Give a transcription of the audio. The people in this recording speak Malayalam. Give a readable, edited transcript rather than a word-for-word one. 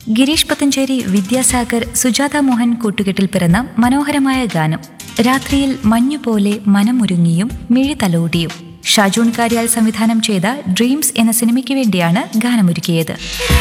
ഗിരീഷ് പത്തഞ്ചേരി, വിദ്യാസാഗർ, സുജാത മോഹൻ കൂട്ടുകെട്ടിൽ പിറന്ന മനോഹരമായ ഗാനം. രാത്രിയിൽ മഞ്ഞുപോലെ മനമുരുങ്ങിയും മിഴി തലോടിയും. ഷാജോൺ കാര്യാൽ സംവിധാനം ചെയ്ത ഡ്രീംസ് എന്ന സിനിമയ്ക്ക് വേണ്ടിയാണ് ഗാനമൊരുക്കിയത്.